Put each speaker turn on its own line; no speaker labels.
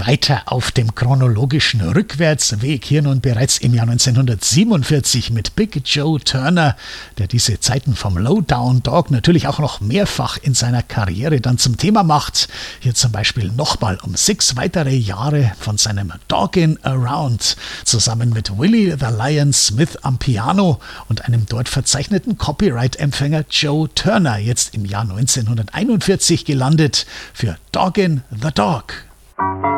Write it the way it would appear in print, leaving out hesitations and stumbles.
weiter auf dem chronologischen Rückwärtsweg. Hier nun bereits im Jahr 1947 mit Big Joe Turner, der diese Zeiten vom Lowdown Dog natürlich auch noch mehrfach in seiner Karriere dann zum Thema macht. Hier zum Beispiel nochmal um 6 weitere Jahre von seinem Doggin' Around, zusammen mit Willie the Lion Smith am Piano und einem dort verzeichneten Copyright-Empfänger Joe Turner, jetzt im Jahr 1941 gelandet für Doggin' the Dog.